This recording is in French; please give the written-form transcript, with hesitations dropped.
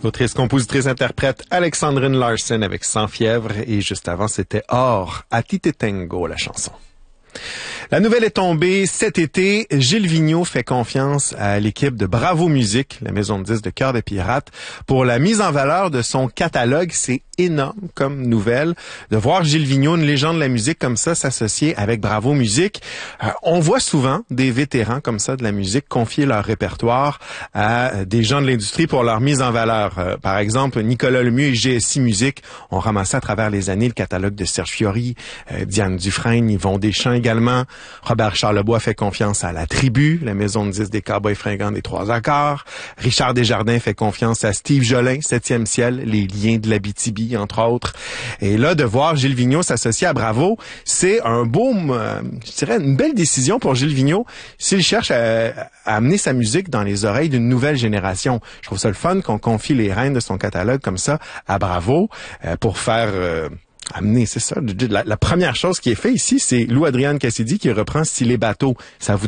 L'autrice, compositrice, interprète Alexandrine Larsen avec Sans fièvre et juste avant c'était Or, A ti te tengo la chanson. La nouvelle est tombée cet été. Gilles Vigneault fait confiance à l'équipe de Bravo Musique, la maison de disques de Cœur de Pirate, pour la mise en valeur de son catalogue. C'est énorme comme nouvelle de voir Gilles Vigneault, une légende de la musique comme ça, s'associer avec Bravo Musique. On voit souvent des vétérans comme ça de la musique confier leur répertoire à des gens de l'industrie pour leur mise en valeur. Par exemple, Nicolas Lemieux et GSI Musique ont ramassé à travers les années le catalogue de Serge Fiori, Diane Dufresne, Yvon Deschamps également. Robert Charlebois fait confiance à La Tribu, la maison de disques des Cowboys fringants des Trois Accords. Richard Desjardins fait confiance à Steve Jolin, 7e ciel, les liens de l'Abitibi, entre autres. Et là, de voir Gilles Vigneault s'associer à Bravo, c'est un beau, je dirais, une belle décision pour Gilles Vigneault s'il cherche à amener sa musique dans les oreilles d'une nouvelle génération. Je trouve ça le fun qu'on confie les rênes de son catalogue comme ça à Bravo pour faire... amener, c'est ça. La première chose qui est faite ici, c'est Lou Adrienne Cassidy qui reprend Style et bateau. Ça vous